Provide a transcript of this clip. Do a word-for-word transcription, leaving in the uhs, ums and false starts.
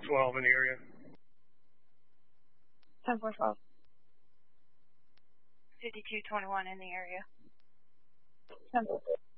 twelve in the area. ten four twelve. fifty-two twenty-one in the area. ten four.